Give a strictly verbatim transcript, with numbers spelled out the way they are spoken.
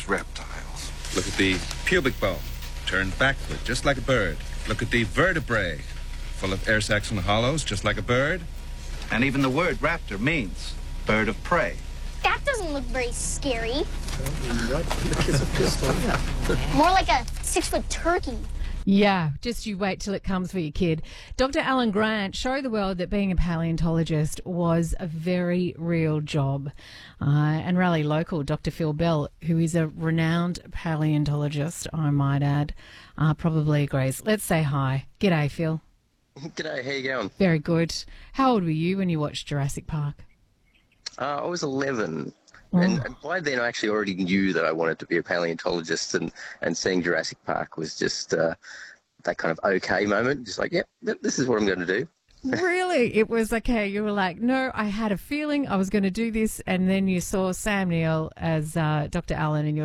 reptiles. Look at the pubic bone, turned backward, just like a bird. Look at the vertebrae, full of air sacs and hollows, just like a bird. And even the word raptor means bird of prey. That doesn't look very scary. More like a six-foot turkey. Yeah, just you wait till it comes for you, kid. Doctor Alan Grant showed the world that being a paleontologist was a very real job. Uh, and Raleigh local Doctor Phil Bell, who is a renowned paleontologist, I might add, uh, probably agrees. Let's say hi. G'day, Phil. G'day, how you going? Very good. How old were you when you watched Jurassic Park? Uh, I was eleven. Oh. And by then I actually already knew that I wanted to be a paleontologist, and, and seeing Jurassic Park was just uh, that kind of okay moment. Just like, yep, yeah, this is what I'm going to do. Really? It was okay. You were like, no, I had a feeling I was going to do this. And then you saw Sam Neill as uh, Doctor Allen and you